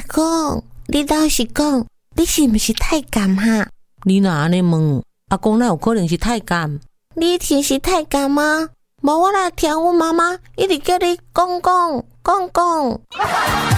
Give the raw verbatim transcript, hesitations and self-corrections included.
公，你倒是讲，你是不是太监哈？ 你若安尼问，阿公哪有可能是太监？ 你就是太监吗？无我来听阮妈妈一直叫你公公公公。